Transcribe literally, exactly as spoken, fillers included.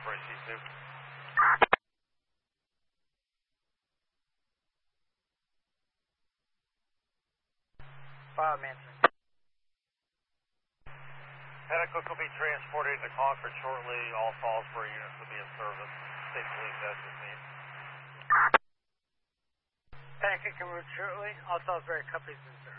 Salisbury, C two. File Manson. Pentacook will be transported to Concord shortly. All Salisbury units will be in service. State police as is needed. Pentacook can move shortly. All Salisbury companies in service.